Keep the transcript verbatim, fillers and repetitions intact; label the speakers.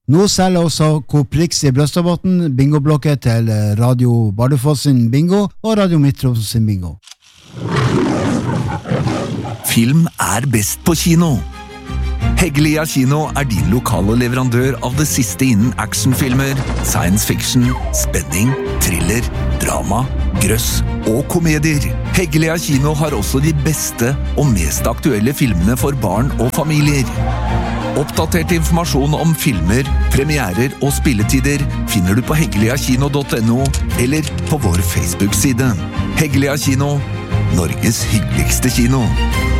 Speaker 1: Nå selger også Coop Rix i Brøstadbotn bingoblokket til Radio Bardufoss sin bingo og Radio Midtroms sin bingo.
Speaker 2: Film er best på kino. Heggelia Kino er din lokale leverandør av det siste innen actionfilmer, science fiction, spenning, thriller, drama, grøss og komedier. Heggelia Kino har også de beste og mest aktuelle filmene for barn og familier. Oppdatert informasjon om filmer, premierer og spilletider finner du på heggeliakino punktum no eller på vår Facebook-side. Heggelia Kino, Norges hyggeligste kino.